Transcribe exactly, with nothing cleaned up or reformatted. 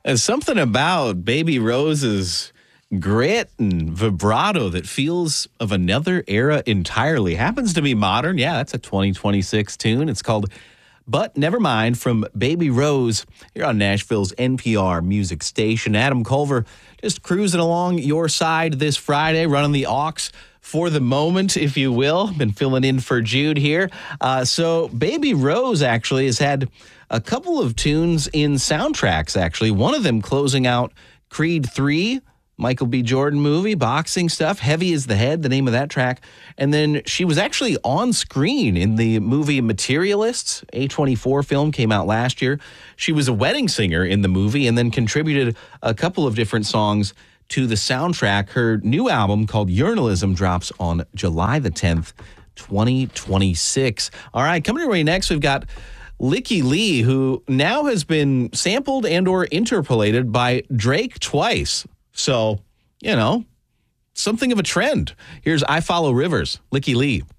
There's something about Baby Rose's grit and vibrato that feels of another era entirely. Happens to be modern. Yeah, that's a twenty twenty-six tune. It's called But Never Mind from Baby Rose here on Nashville's N P R music station. Adam Culver just cruising along your side this Friday, running the aux for the moment, if you will. Been filling in for Jude here. Uh, so Baby Rose actually has had a couple of tunes in soundtracks, actually. One of them closing out Creed three, Michael B. Jordan movie, boxing stuff. Heavy is the Head, the name of that track. And then she was actually on screen in the movie Materialists, A twenty-four film, came out last year. She was a wedding singer in the movie and then contributed a couple of different songs to the soundtrack. Her new album called Journalism drops on July the tenth, twenty twenty-six. All right, coming your way next, we've got Lykke Li, who now has been sampled and or interpolated by Drake twice. So, you know, something of a trend. Here's I Follow Rivers, Lykke Li.